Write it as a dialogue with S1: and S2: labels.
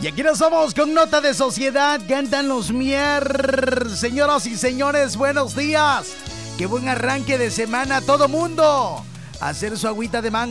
S1: Y aquí nos vamos con Nota de Sociedad. Cantan los Mier. Señoras y señores, buenos días. Qué buen arranque de semana a todo mundo. Hacer su agüita de mango.